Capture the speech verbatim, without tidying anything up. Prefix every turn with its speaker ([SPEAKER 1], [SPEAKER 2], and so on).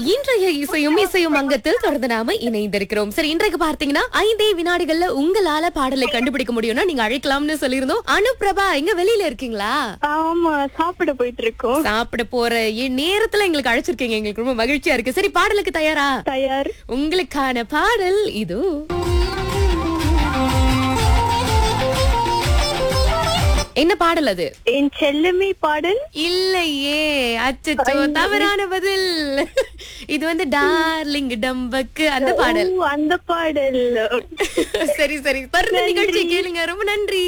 [SPEAKER 1] இன்றைய இசையும் இசையும் அங்கத்தில் தொடர்ந்து நாம இணைந்திருக்கிறோம். சரி, இன்றைக்கு பார்த்தீங்கன்னா ஐந்தே வினாடிகள்ல உங்களால பாடலை கண்டுபிடிக்க முடியும்னா நீங்க அழைக்கலாம்னு சொல்லியிருந்தோம். அனுப்பிரபா எங்க வெளியில இருக்கீங்களா?
[SPEAKER 2] ஆமா, சாப்பிட போயிட்டு இருக்கோம்.
[SPEAKER 1] சாப்பிட போற இ- நேரத்துல எங்களுக்கு அழைச்சிருக்கீங்க, எங்களுக்கு ரொம்ப மகிழ்ச்சியா இருக்கு. சரி, பாடலுக்கு தயாரா?
[SPEAKER 2] தயார்.
[SPEAKER 1] உங்களுக்கான பாடல் இது. என்ன பாடல் அது?
[SPEAKER 2] என் செல்லமே பாடல்.
[SPEAKER 1] இல்லையே, அச்சச்சோ, தவறான பதில். இது வந்து டார்லிங் டம்பக்கு அந்த பாடல்.
[SPEAKER 2] ஓ, அந்த பாடல்.
[SPEAKER 1] சரி சரி, தொடர்ந்து நிகழ்ச்சி கேளுங்க. ரொம்ப நன்றி.